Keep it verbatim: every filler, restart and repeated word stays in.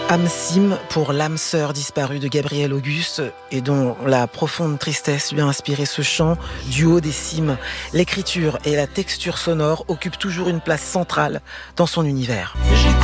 Âme Sim pour l'âme sœur disparue de Gabriel Auguste et dont la profonde tristesse lui a inspiré ce chant du haut des cimes. L'écriture et la texture sonore occupent toujours une place centrale dans son univers. J'ai